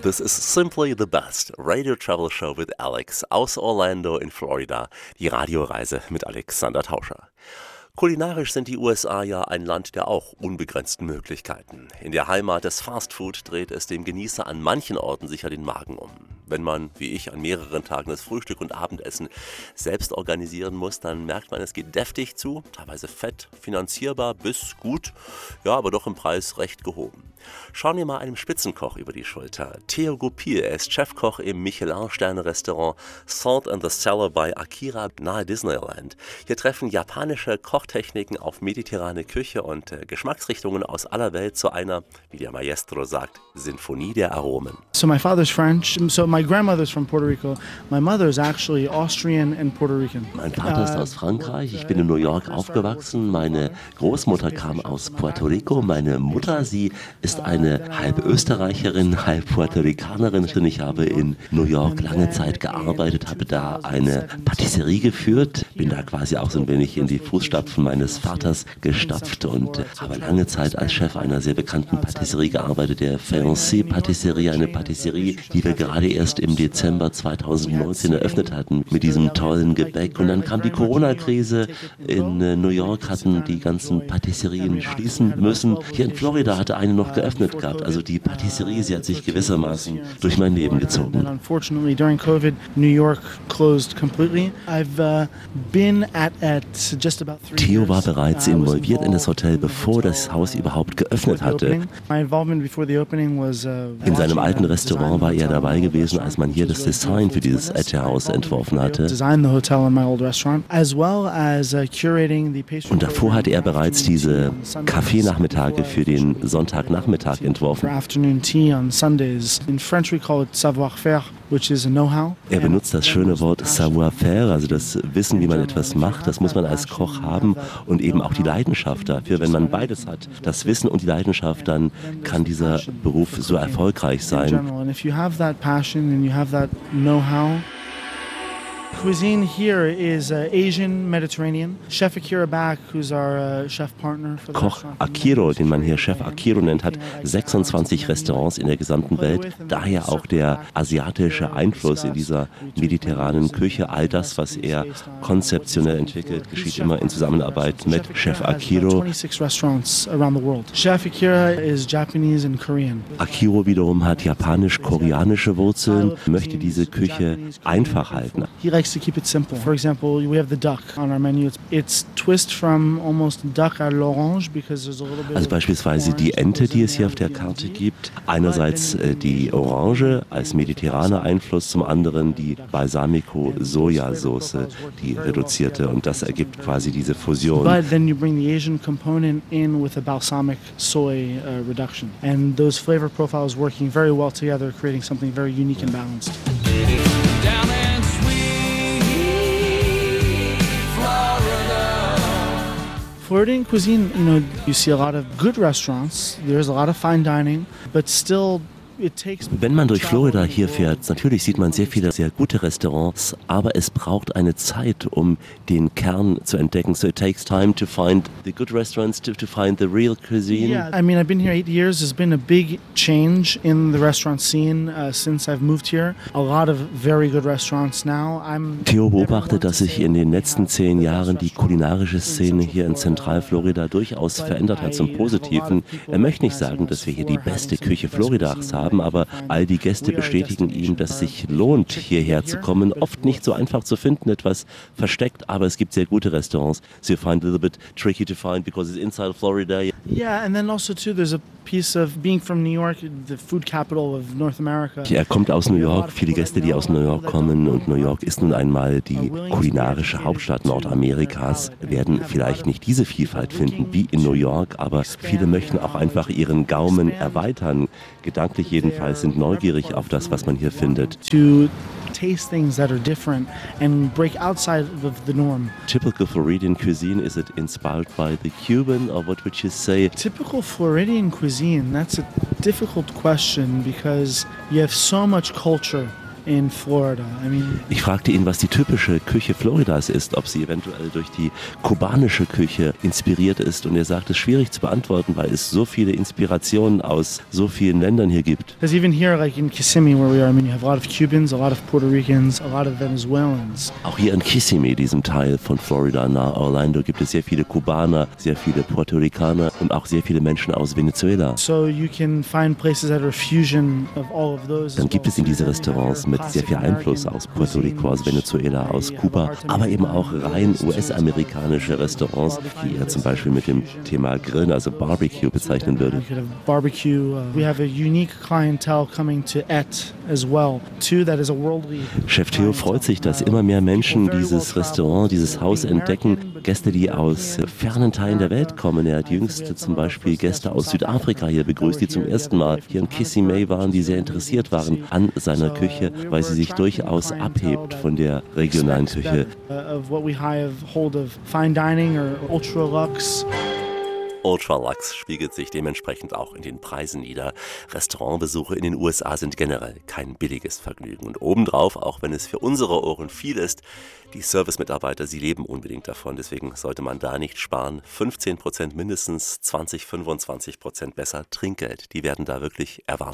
This is Simply the Best Radio Travel Show with Alex aus Orlando in Florida. Die Radioreise mit Alexander Tauscher. Kulinarisch sind die USA ja ein Land der auch unbegrenzten Möglichkeiten. In der Heimat des Fastfood dreht es dem Genießer an manchen Orten sicher den Magen um. Wenn man, wie ich, an mehreren Tagen das Frühstück und Abendessen selbst organisieren muss, dann merkt man, es geht deftig zu, teilweise fett, finanzierbar bis gut, ja, aber doch im Preis recht gehoben. Schauen wir mal einem Spitzenkoch über die Schulter. Theo Goupil, er ist Chefkoch im Michelin-Sterne-Restaurant Salt and the Cellar bei Akira nahe Disneyland. Hier treffen japanische Kochtechniken auf mediterrane Küche und Geschmacksrichtungen aus aller Welt zu einer, wie der Maestro sagt, Sinfonie der Aromen. So my father's French, so my grandmother's from Puerto Rico. My mother's actually Austrian and Puerto Rican. Mein Vater ist aus Frankreich, ich bin in New York aufgewachsen. Meine Großmutter kam aus Puerto Rico. Meine Mutter, sie ist eine halb Österreicherin, halb Puerto Ricanerin. Ich habe in New York lange Zeit gearbeitet, habe da eine Patisserie geführt, bin da quasi auch so ein wenig in die Fußstapfen meines Vaters gestapft und habe lange Zeit als Chef einer sehr bekannten Patisserie gearbeitet, der Fayence Patisserie, eine Patisserie, die wir gerade erst im Dezember 2019 eröffnet hatten mit diesem tollen Gebäck. Und dann kam die Corona-Krise. In New York hatten die ganzen Patisserien schließen müssen. Hier in Florida hatte eine noch geöffnet gehabt. Also die Patisserie, sie hat sich gewissermaßen durch mein Leben gezogen. Unfortunately, during COVID, New York closed completely. I've been at just about 3 years. Theo war bereits involviert in das Hotel, bevor das Haus überhaupt geöffnet hatte. In seinem alten Restaurant war er dabei gewesen, als man hier das Design für dieses Edge-Haus entworfen hatte. Und davor hatte er bereits diese Kaffeenachmittage für den Sonntagnachmittag entworfen. Er benutzt das schöne Wort savoir-faire, also das Wissen, wie man etwas macht, das muss man als Koch haben und eben auch die Leidenschaft dafür. Wenn man beides hat, das Wissen und die Leidenschaft, dann kann dieser Beruf so erfolgreich sein. Cuisine here is Asian, Mediterranean. Chef Akira Back, who's our chef partner for the Koch Akiro, den man hier Chef Akiro nennt, hat 26 Restaurants in der gesamten Welt. Daher auch der asiatische Einfluss in dieser mediterranen Küche. All das, was er konzeptionell entwickelt, geschieht immer in Zusammenarbeit mit Chef Akiro. 26 restaurants around the world. Chef Akira is Japanese and Korean. Akiro wiederum hat japanisch-koreanische Wurzeln, möchte diese Küche einfach halten. He likes to keep it simple. For example, we have the duck on our menu. It's twist from almost duck à l'orange because there's a little bit. Also beispielsweise die Ente, die es hier auf der Karte gibt. Einerseits die Orange als mediterraner Einfluss, zum anderen die Balsamico-Sojasauce, die reduzierte, und das ergibt quasi diese Fusion. But then you bring the Asian component in with a balsamic soy reduction, and those flavor profiles working very well together, creating something very unique and balanced. Floridian cuisine, you see a lot of good restaurants. There's a lot of fine dining, but still Wenn man durch Florida hier fährt, natürlich sieht man sehr viele sehr gute Restaurants, aber es braucht eine Zeit, um den Kern zu entdecken. So it takes time to find the good restaurants, to find the real cuisine. Yeah, I mean, I've been here 8 years. There's been a big change in the restaurant scene since I've moved here. A lot of very good restaurants now. Theo beobachtet, dass sich in den letzten 10 Jahren die kulinarische Szene hier in Zentralflorida durchaus verändert hat zum Positiven. Er möchte nicht sagen, dass wir hier die beste Küche Floridas haben, aber all die Gäste bestätigen ihm, dass es sich lohnt, hierher zu kommen. Oft nicht so einfach zu finden, etwas versteckt, aber es gibt sehr gute Restaurants. So you find a little bit tricky to find because it's inside Florida. Yeah, and then also too, there's a piece of being from New York, the food capital of North America. Er kommt aus New York, viele Gäste, die aus New York kommen, und New York ist nun einmal die kulinarische Hauptstadt Nordamerikas, werden vielleicht nicht diese Vielfalt finden wie in New York, aber viele möchten auch einfach ihren Gaumen erweitern, gedanklich jedenfalls, sind neugierig auf das, was man hier findet. To taste things that are different and break outside of the norm. Typical Floridian cuisine, is it inspired by the Cuban, or what would you say? Typical Floridian cuisine, that's a difficult question because you have so much culture in Florida. Ich fragte ihn, was die typische Küche Floridas ist, ob sie eventuell durch die kubanische Küche inspiriert ist. Und er sagt, es ist schwierig zu beantworten, weil es so viele Inspirationen aus so vielen Ländern hier gibt. Because even here, like in Kissimmee, where we are, you have a lot of Cubans, a lot of Puerto Ricans, a lot of Venezuelans. Auch hier in Kissimmee, diesem Teil von Florida nahe Orlando, gibt es sehr viele Kubaner, sehr viele Puerto Ricaner und auch sehr viele Menschen aus Venezuela. So you can find places that are a fusion of all of those. Dann gibt es in diese Restaurants mit sehr viel Einfluss aus Puerto Rico, aus Venezuela, aus Kuba, aber eben auch rein US-amerikanische Restaurants, die er zum Beispiel mit dem Thema Grillen, also Barbecue, bezeichnen würde. Barbecue. We have a unique clientele coming to Et as well. Too, that is a worldly. Chef Theo freut sich, dass immer mehr Menschen dieses Restaurant, dieses Haus entdecken. Gäste, die aus fernen Teilen der Welt kommen. Er hat jüngst zum Beispiel Gäste aus Südafrika hier begrüßt, die zum ersten Mal hier in Kissimmee waren, die sehr interessiert waren an seiner Küche, weil sie sich durchaus abhebt von der regionalen Küche. Ultralux spiegelt sich dementsprechend auch in den Preisen nieder. Restaurantbesuche in den USA sind generell kein billiges Vergnügen. Und obendrauf, auch wenn es für unsere Ohren viel ist, die Servicemitarbeiter, sie leben unbedingt davon. Deswegen sollte man da nicht sparen. 15% mindestens, 20, 25% besser Trinkgeld. Die werden da wirklich erwartet.